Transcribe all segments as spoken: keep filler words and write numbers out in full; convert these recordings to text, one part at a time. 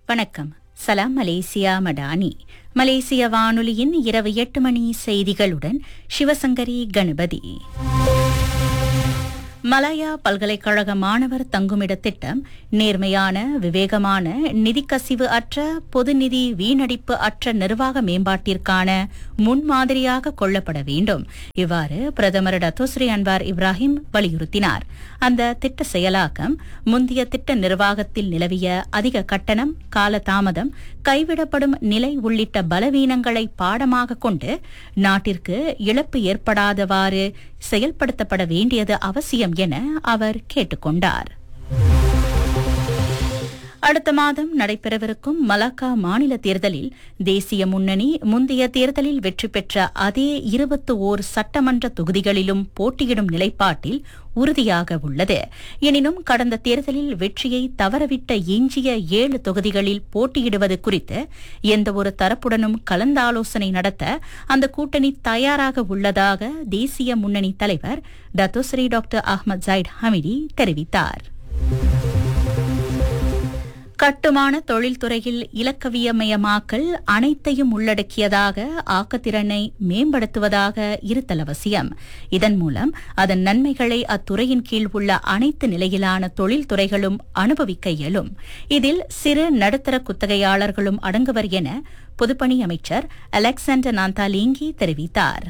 வணக்கம். சலாம் மலேசியா மடானி. மலேசிய வானொலியின் இரவு எட்டு மணி செய்திகளுடன் சிவசங்கரி கணபதி. மலாயா பல்கலைக்கழக மாணவர் தங்குமிட திட்டம் நேர்மையான, விவேகமான, நிதிக்கசிவு அற்ற, பொது நிதி வீணடிப்பு அற்ற நிர்வாக மேம்பாட்டிற்கான முன்மாதிரியாக கொள்ளப்பட வேண்டும். இவ்வாறு பிரதமர் டத்தோஸ்ரீ அன்வார் இப்ராஹிம் வலியுறுத்தினார். அந்த திட்ட செயலாக்கம் முந்தைய திட்ட நிர்வாகத்தில் நிலவிய அதிக கட்டணம், காலதாமதம், கைவிடப்படும் நிலை உள்ளிட்ட பலவீனங்களை பாடமாக கொண்டு நாட்டிற்கு இழப்பு ஏற்படாதவாறு செயல்படுத்தப்பட வேண்டியது அவசியம் என அவர் கேட்டுக்கொண்டார். அடுத்த மாதம் நடைபெறவிருக்கும் மலாக்கா மாநில தேர்தலில் தேசிய முன்னணி முந்தைய தேர்தலில் வெற்றி பெற்ற அதே இருபத்தி ஓர் சட்டமன்ற தொகுதிகளிலும் போட்டியிடும் நிலைப்பாட்டில் உறுதியாக உள்ளது. எனினும் கடந்த தேர்தலில் வெற்றியை தவறவிட்ட எஞ்சிய ஏழு தொகுதிகளில் போட்டியிடுவது குறித்து எந்தவொரு தரப்புடனும் கலந்தாலோசனை நடத்த அந்த கூட்டணி தயாராக உள்ளதாக தேசிய முன்னணி தலைவர் Datuk Seri doctor Ahmad Zaid Hamidi தெரிவித்தார். கட்டுமான தொழில்துறையில் இலக்கவியமயமாக்கல் அனைத்தையும் உள்ளடக்கியதாக ஆக்கத்திறனை மேம்படுத்துவதாக இருத்தல் அவசியம். இதன் மூலம் அதன் நன்மைகளை அத்துறையின் கீழ் உள்ள அனைத்து நிலையிலான தொழில்துறைகளும் அனுபவிக்க இயலும். இதில் சிறு நடுத்தர குத்தகையாளர்களும் அடங்குவர் என பொதுப்பணி அமைச்சர் அலெக்சாண்டர் நாந்தாலிங்கி தெரிவித்தார்.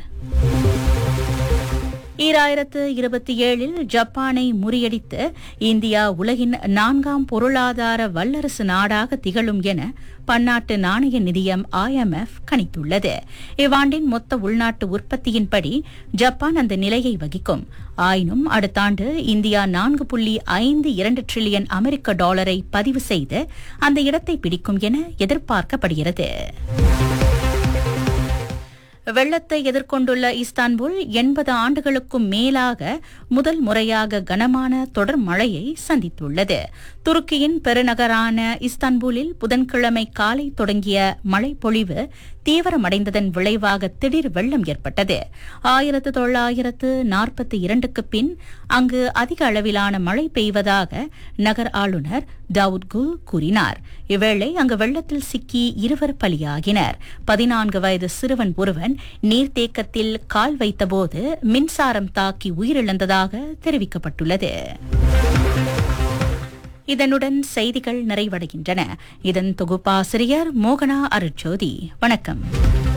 ஈராயிரத்து இருபத்தி ஏழில் ஜப்பானை முறியடித்து இந்தியா உலகின் நான்காம் பொருளாதார வல்லரசு நாடாக திகழும் என பன்னாட்டு நாணய நிதியம் ஐ எம் எஃப் கணித்துள்ளது. இவ்வாண்டின் மொத்த உள்நாட்டு உற்பத்தியின்படி ஜப்பான் அந்த நிலையை வகிக்கும். ஆயினும் அடுத்த ஆண்டு இந்தியா நான்கு புள்ளி ஐந்து இரண்டு டிரில்லியன் அமெரிக்க டாலரை பதிவு செய்து அந்த இடத்தை பிடிக்கும் என எதிர்பார்க்கப்படுகிறது. வெள்ளத்தை எதிர்கொண்டுள்ள இஸ்தான்புல் எண்பது ஆண்டுகளுக்கும் மேலாக முதல் முறையாக கனமான தொடர் மழையை சந்தித்துள்ளது. துருக்கியின் பெருநகரான இஸ்தான்புலில் புதன்கிழமை காலை தொடங்கிய மழை பொழிவு தீவிரமடைந்ததன் விளைவாக திடீர் வெள்ளம் ஏற்பட்டது. ஆயிரத்து தொள்ளாயிரத்து நாற்பத்தி இரண்டுக்கு பின் அங்கு அதிக அளவிலான மழை பெய்வதாக நகர் ஆளுநர் தாவூத் குல் கூறினார். இவ்வேளை அங்கு வெள்ளத்தில் சிக்கி இருவர் பலியாகினர். பதினான்கு வயது சிறுவன் ஒருவன் நீர்த்தேக்கத்தில் கால் வைத்தபோது மின்சாரம் தாக்கி உயிரிழந்ததாக தெரிவிக்கப்பட்டுள்ளது. இதனுடன் செய்திகள் நிறைவடைகின்றன. இதன் தொகுப்பாசிரியர் மோகனா அருட்ஜோதி. வணக்கம்.